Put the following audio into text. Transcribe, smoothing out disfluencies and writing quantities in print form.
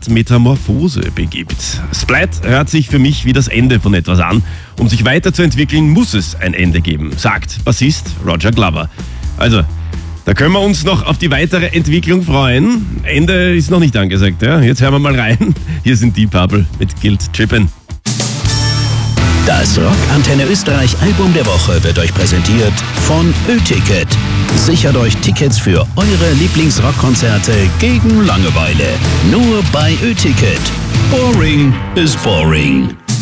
Art Metamorphose begibt. Splat hört sich für mich wie das Ende von etwas an. Um sich weiterzuentwickeln, muss es ein Ende geben, sagt Bassist Roger Glover. Also, da können wir uns noch auf die weitere Entwicklung freuen. Ende ist noch nicht angesagt, ja? Jetzt hören wir mal rein. Hier sind Deep Purple mit Guilt Trippin'. Das Rock Antenne Österreich Album der Woche wird euch präsentiert von Ö-Ticket. Sichert euch Tickets für eure Lieblingsrockkonzerte gegen Langeweile. Nur bei Ö-Ticket. Boring is boring.